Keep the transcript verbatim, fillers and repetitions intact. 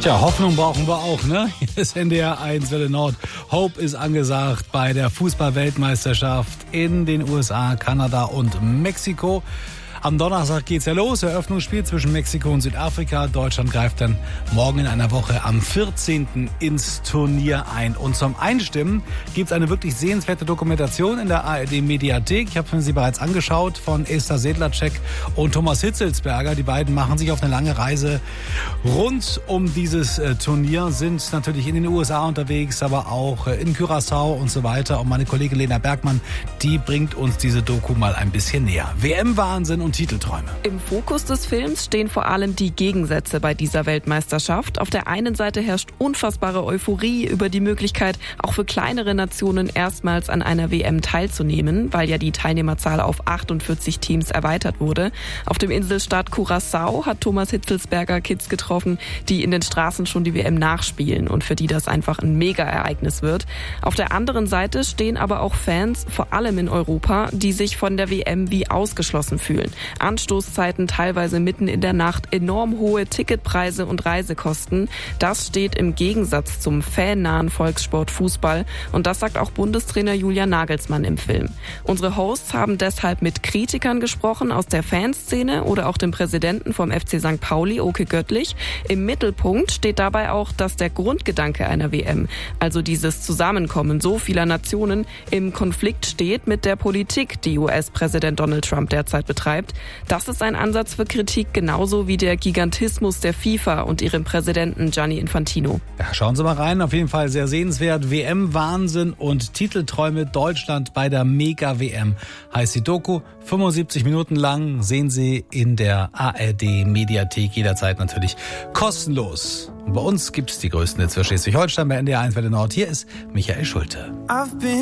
Tja, Hoffnung brauchen wir auch, ne? Hier ist N D R eins Welle Nord. Hope ist angesagt bei der Fußball-Weltmeisterschaft in den U S A, Kanada und Mexiko. Am Donnerstag geht's ja los, Eröffnungsspiel zwischen Mexiko und Südafrika. Deutschland greift dann morgen in einer Woche am vierzehnten ins Turnier ein. Und zum Einstimmen gibt's eine wirklich sehenswerte Dokumentation in der A R D-Mediathek. Ich habe mir sie bereits angeschaut von Esther Sedlacek und Thomas Hitzelsberger. Die beiden machen sich auf eine lange Reise rund um dieses äh, Turnier, sind natürlich in den U S A unterwegs, aber auch äh, in Curaçao und so weiter. Und meine Kollegin Lena Bergmann, die bringt uns diese Doku mal ein bisschen näher. W M-Wahnsinn und Titelträume. Im Fokus des Films stehen vor allem die Gegensätze bei dieser Weltmeisterschaft. Auf der einen Seite herrscht unfassbare Euphorie über die Möglichkeit, auch für kleinere Nationen erstmals an einer W M teilzunehmen, weil ja die Teilnehmerzahl auf achtundvierzig Teams erweitert wurde. Auf dem Inselstaat Curaçao hat Thomas Hitzelsberger Kids getroffen, die in den Straßen schon die W M nachspielen und für die das einfach ein Mega-Ereignis wird. Auf der anderen Seite stehen aber auch Fans, vor allem in Europa, die sich von der W M wie ausgeschlossen fühlen. Anstoßzeiten teilweise mitten in der Nacht, enorm hohe Ticketpreise und Reisekosten. Das steht im Gegensatz zum fannahen Volkssport Fußball und das sagt auch Bundestrainer Julian Nagelsmann im Film. Unsere Hosts haben deshalb mit Kritikern gesprochen aus der Fanszene oder auch dem Präsidenten vom F C Sankt Pauli, Oke Göttlich. Im Mittelpunkt steht dabei auch, dass der Grundgedanke einer W M, also dieses Zusammenkommen so vieler Nationen, im Konflikt steht mit der Politik, die U S-Präsident Donald Trump derzeit betreibt. Das ist ein Ansatz für Kritik, genauso wie der Gigantismus der FIFA und ihrem Präsidenten Gianni Infantino. Ja, schauen Sie mal rein, auf jeden Fall sehr sehenswert. W M-Wahnsinn und Titelträume Deutschland bei der Mega-W M heißt die Doku. fünfundsiebzig Minuten lang, sehen Sie in der A R D-Mediathek, jederzeit natürlich kostenlos. Und bei uns gibt's die größten Hits für Schleswig-Holstein bei N D R eins Welle Nord. Hier ist Michael Schulte.